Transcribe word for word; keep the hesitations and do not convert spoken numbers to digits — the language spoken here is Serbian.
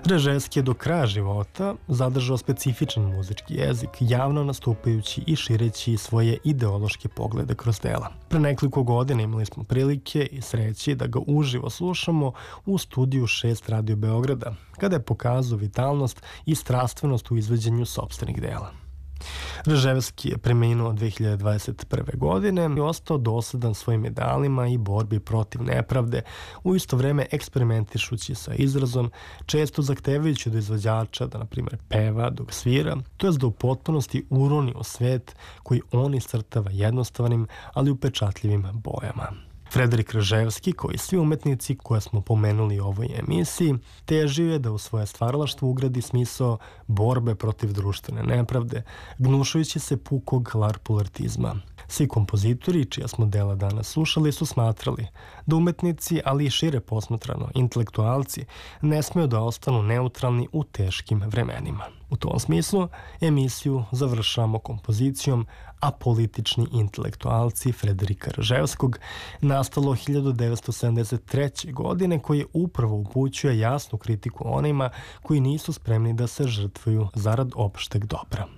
Reževski je do kraja života zadržao specifičan muzički jezik, javno nastupajući i šireći svoje ideološke poglede kroz dela. Pre nekoliko godina imali smo prilike i sreći da ga uživo slušamo u studiju šest Radio Beograda, kada je pokazao vitalnost i strastvenost u izvođenju sopstvenih dela. Reževski je preminuo dve hiljade dvadeset prve. godine i ostao dosledan svojim idealima i borbi protiv nepravde, u isto vreme eksperimentišući sa izrazom, često zahtevajući od izvođača da, na primjer, peva dok svira, to jest da u potpunosti uroni u svet koji on iscrtava jednostavnim, ali upečatljivim bojama. Frederik Reževski, kao i svi umetnici koje smo pomenuli u ovoj emisiji, težio je da u svoje stvaralaštvo ugradi smisao borbe protiv društvene nepravde, gnušajući se pukog larpulartizma. Svi kompozitori, čija smo dela danas slušali, su smatrali da umetnici, ali i šire posmatrano, intelektualci, ne smeju da ostanu neutralni u teškim vremenima. U tom smislu, emisiju završavamo kompozicijom Apolitični intelektualci Frederika Reževskog, nastalo hiljadu devetsto sedamdeset treće. godine, koje upravo upućuje jasnu kritiku onima koji nisu spremni da se žrtvuju zarad opšteg dobra.